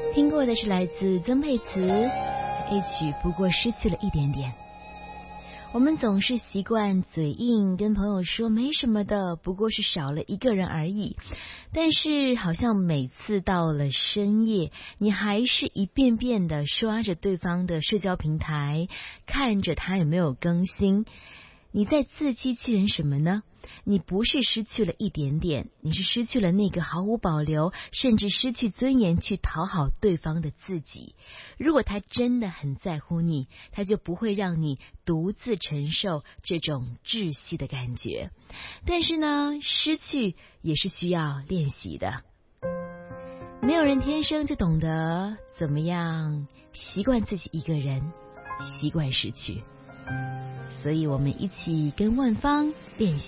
听过的是来自曾沛慈一曲不过失去了一点点。我们总是习惯嘴硬跟朋友说没什么的，不过是少了一个人而已，但是好像每次到了深夜，你还是一遍遍的刷着对方的社交平台，看着他有没有更新。你在自欺欺人什么呢？你不是失去了一点点，你是失去了那个毫无保留甚至失去尊严去讨好对方的自己。如果他真的很在乎你，他就不会让你独自承受这种窒息的感觉。但是呢，失去也是需要练习的。没有人天生就懂得怎么样习惯自己一个人，习惯失去。所以我们一起跟万芳练习。